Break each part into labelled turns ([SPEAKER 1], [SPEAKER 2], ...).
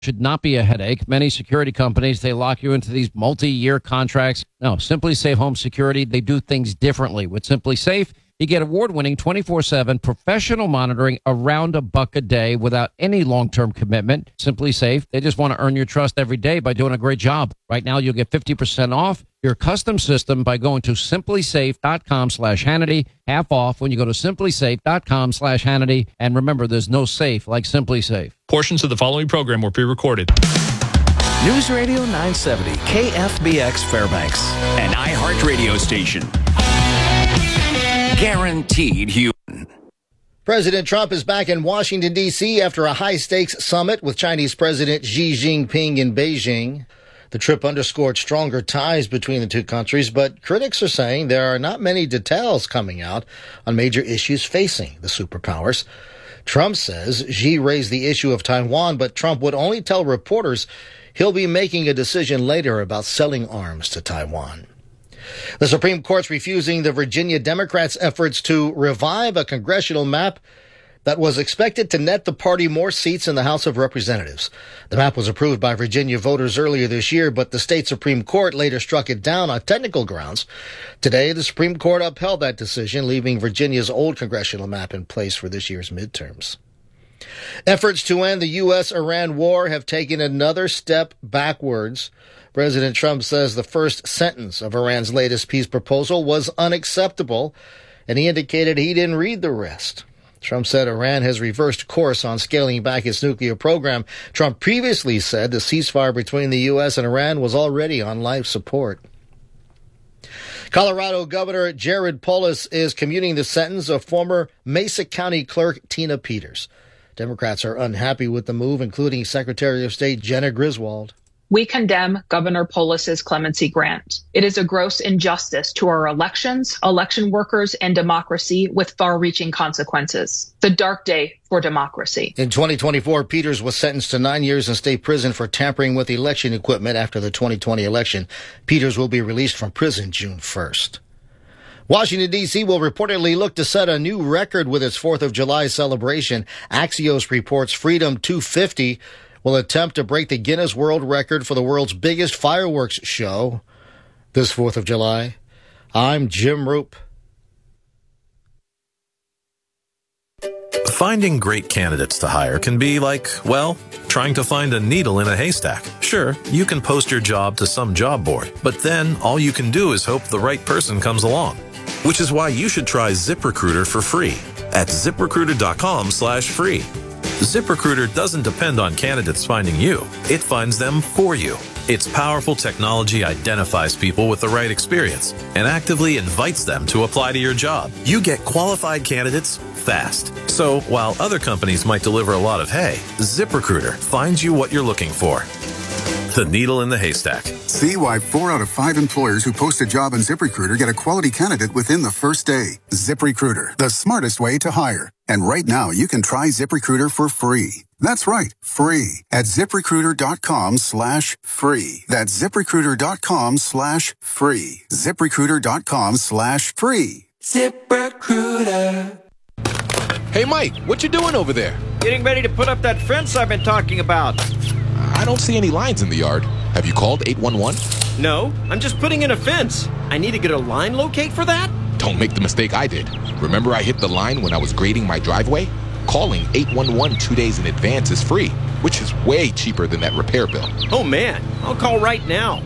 [SPEAKER 1] should not be a headache. Many security companies, they lock you into these multi-year contracts. No, Simply Safe Home Security, they do things differently. With Simply Safe, you get award-winning 24/7 professional monitoring around $1 a day without any long-term commitment. Simply Safe, they just want to earn your trust every day by doing a great job. Right now, you'll get 50% off your custom system by going to simplysafe.com/Hannity. Half off when you go to simplysafe.com/Hannity. And remember, there's no safe like Simply Safe.
[SPEAKER 2] Portions of the following program were pre-recorded.
[SPEAKER 3] News Radio 970, KFBX Fairbanks.
[SPEAKER 4] An iHeartRadio station. Guaranteed human.
[SPEAKER 5] President Trump is back in Washington, D.C. after a high-stakes summit with Chinese President Xi Jinping in Beijing. The trip underscored stronger ties between the two countries, but critics are saying there are not many details coming out on major issues facing the superpowers. Trump says Xi raised the issue of Taiwan, but Trump would only tell reporters he'll be making a decision later about selling arms to Taiwan. The Supreme Court's refusing the Virginia Democrats' efforts to revive a congressional map that was expected to net the party more seats in the House of Representatives. The map was approved by Virginia voters earlier this year, but the state Supreme Court later struck it down on technical grounds. Today, the Supreme Court upheld that decision, leaving Virginia's old congressional map in place for this year's midterms. Efforts to end the U.S.-Iran war have taken another step backwards. President Trump says the first sentence of Iran's latest peace proposal was unacceptable, and he indicated he didn't read the rest. Trump said Iran has reversed course on scaling back its nuclear program. Trump previously said the ceasefire between the U.S. and Iran was already on life support. Colorado Governor Jared Polis is commuting the sentence of former Mesa County Clerk Tina Peters. Democrats are unhappy with the move, including Secretary of State Jena Griswold.
[SPEAKER 6] We condemn Governor Polis's clemency grant. It is a gross injustice to our elections, election workers, and democracy with far-reaching consequences. The dark day for democracy.
[SPEAKER 5] In 2024, Peters was sentenced to 9 years in state prison for tampering with election equipment after the 2020 election. Peters will be released from prison June 1st. Washington, D.C. will reportedly look to set a new record with its 4th of July celebration. Axios reports Freedom 250 will attempt to break the Guinness World Record for the world's biggest fireworks show this 4th of July. I'm Jim Roop.
[SPEAKER 7] Finding great candidates to hire can be like, well, trying to find a needle in a haystack. Sure, you can post your job to some job board, but then all you can do is hope the right person comes along. Which is why you should try ZipRecruiter for free at ZipRecruiter.com/free. ZipRecruiter doesn't depend on candidates finding you. It finds them for you. Its powerful technology identifies people with the right experience and actively invites them to apply to your job. You get qualified candidates fast. So while other companies might deliver a lot of hay, ZipRecruiter finds you what you're looking for. The needle in the haystack.
[SPEAKER 8] See why 4 out of 5 employers who post a job on ZipRecruiter get a quality candidate within the first day. ZipRecruiter, the smartest way to hire. And right now, you can try ZipRecruiter for free. That's right, free at ZipRecruiter.com/free. That's ZipRecruiter.com/free. ZipRecruiter.com/free.
[SPEAKER 9] ZipRecruiter.
[SPEAKER 10] Hey, Mike, what you doing over there?
[SPEAKER 11] Getting ready to put up that fence I've been talking about.
[SPEAKER 10] I don't see any lines in the yard. Have you called 811?
[SPEAKER 11] No, I'm just putting in a fence. I need to get a line locate for that?
[SPEAKER 10] Don't make the mistake I did. Remember I hit the line when I was grading my driveway? Calling 811 2 days in advance is free, which is way cheaper than that repair bill.
[SPEAKER 11] Oh man, I'll call right now.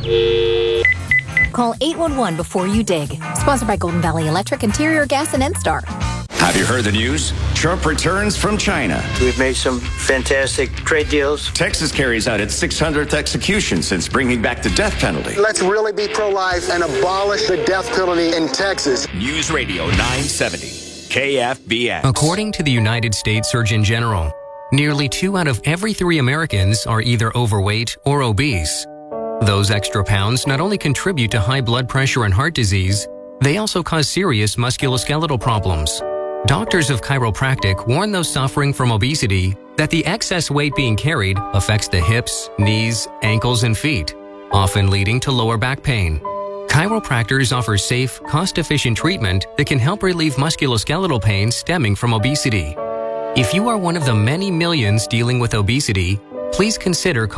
[SPEAKER 12] Call 811 before you dig. Sponsored by Golden Valley Electric, Interior Gas, and NSTAR.
[SPEAKER 4] Have you heard the news? Trump returns from China.
[SPEAKER 13] We've made some fantastic trade deals.
[SPEAKER 4] Texas carries out its 600th execution since bringing back the death penalty.
[SPEAKER 14] Let's really be pro-life and abolish the death penalty in Texas.
[SPEAKER 4] News Radio 970, KFBX.
[SPEAKER 15] According to the United States Surgeon General, nearly 2 out of every 3 Americans are either overweight or obese. Those extra pounds not only contribute to high blood pressure and heart disease, they also cause serious musculoskeletal problems. Doctors of chiropractic warn those suffering from obesity that the excess weight being carried affects the hips, knees, ankles, and feet, often leading to lower back pain. Chiropractors offer safe, cost-efficient treatment that can help relieve musculoskeletal pain stemming from obesity. If you are one of the many millions dealing with obesity, please consider